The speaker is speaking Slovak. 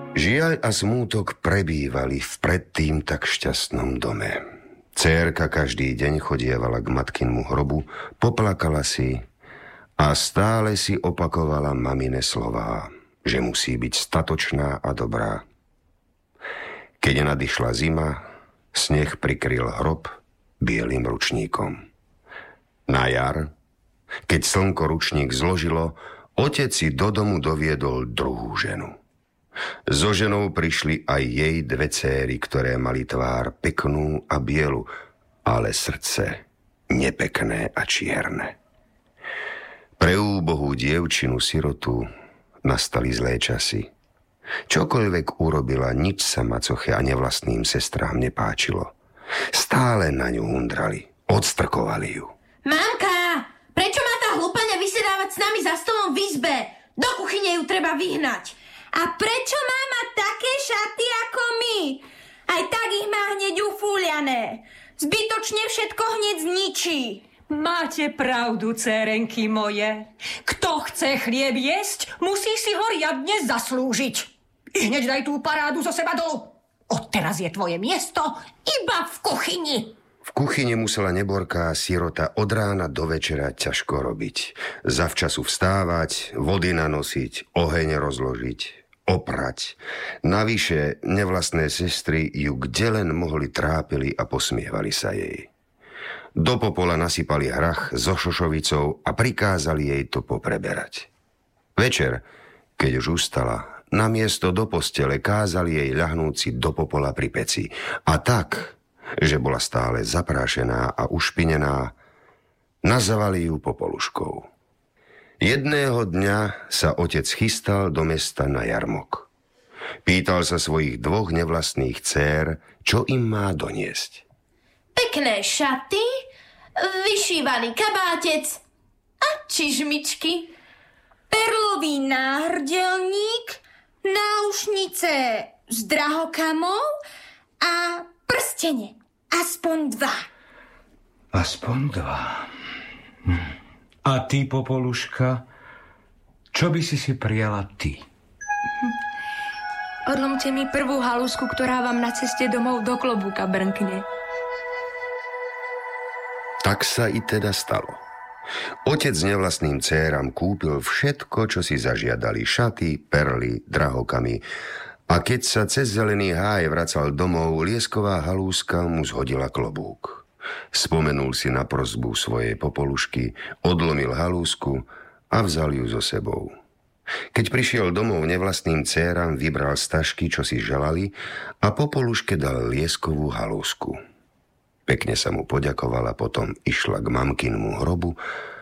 Žiaľ a smútok prebývali v predtým tak šťastnom dome. Dcérka každý deň chodievala k matkinmu hrobu, poplakala si a stále si opakovala mamine slová, že musí byť statočná a dobrá. Keď nadišla zima, sneh prikryl hrob bielým ručníkom. Na jar, keď slnko ručník zložilo, otec si do domu doviedol druhú ženu. So ženou prišli aj jej dve céry, ktoré mali tvár peknú a bielu, ale srdce nepekné a čierne. Pre úbohú dievčinu sirotu nastali zlé časy. Čokoľvek urobila, nič sa macoche a nevlastným sestrám nepáčilo. Stále na ňu hundrali, odstrkovali ju. Mamka, prečo má tá hlupania vysedávať s nami za stolom v izbe? Do kuchyne ju treba vyhnať. A prečo má mať také šaty ako my? Aj tak ich má hneď ufúľané. Zbytočne všetko hneď zničí. Máte pravdu, cérenky moje. Kto chce chlieb jesť, musí si ho riadne zaslúžiť. I hneď daj tú parádu zo seba dolu. Odteraz je tvoje miesto iba v kuchyni. V kuchyni musela neborká sirota od rána do večera ťažko robiť. Zavčasu vstávať, vody nanosiť, oheň rozložiť, oprať. Navyše nevlastné sestry ju kde len mohli trápili a posmievali sa jej. Do popola nasypali hrach so šošovicou a prikázali jej to popreberať. Večer, keď už ustala, namiesto do postele kázali jej ľahnúť si do popola pri peci. A tak, že bola stále zaprášená a ušpinená, nazvali ju popoluškou. Jedného dňa sa otec chystal do mesta na jarmok. Pýtal sa svojich dvoch nevlastných dcér, čo im má doniesť. Pekné šaty, vyšívaný kabátec a čižmičky, perlový náhrdelník, náušnice s drahokamou a prstene. Aspoň 2. Aspoň 2. A ty, popoluška, čo by si prijala ty? Odlomte mi prvú halusku, ktorá vám na ceste domov do klobúka brnkne. Tak sa i teda stalo. Otec nevlastným dcéram kúpil všetko, čo si zažiadali, šaty, perly, drahokamy. A keď sa cez zelený háj vracal domov, liesková halúska mu zhodila klobúk. Spomenul si na prosbu svojej popolušky, odlomil halúsku a vzal ju so sebou. Keď prišiel domov, nevlastným dcéram vybral z tašky, čo si želali, a popoluške dal lieskovú halúsku. Pekne sa mu poďakovala, potom išla k mamkinmu hrobu